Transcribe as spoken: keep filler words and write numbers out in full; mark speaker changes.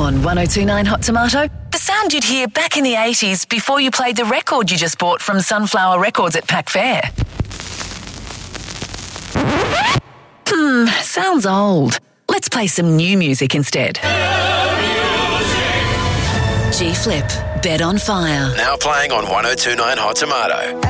Speaker 1: On one oh two point nine Hot Tomato, the sound you'd hear back in the eighties before you played the record you just bought from Sunflower Records at Pack Fair. Hmm, sounds old. Let's play some new music instead. G-Flip, Bed on Fire.
Speaker 2: Now playing on one oh two point nine Hot Tomato.